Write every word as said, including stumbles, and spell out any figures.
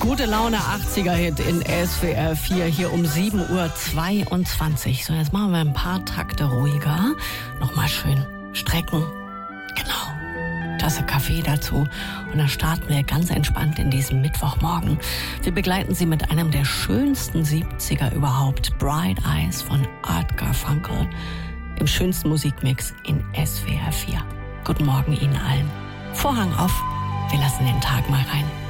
Gute Laune achtziger-Hit in S W R vier hier um sieben Uhr zweiundzwanzig. So, jetzt machen wir ein paar Takte ruhiger. Nochmal schön strecken. Genau. Tasse Kaffee dazu. Und dann starten wir ganz entspannt in diesem Mittwochmorgen. Wir begleiten Sie mit einem der schönsten siebziger überhaupt. Bright Eyes von Art Garfunkel. Im schönsten Musikmix in S W R vier. Guten Morgen Ihnen allen. Vorhang auf. Wir lassen den Tag mal rein.